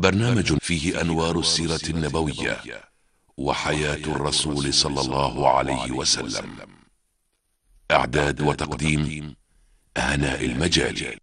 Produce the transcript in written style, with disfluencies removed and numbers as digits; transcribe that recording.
برنامج فيه أنوار السيرة النبوية وحياة الرسول صلى الله عليه وسلم. إعداد وتقديم هناء المجالي.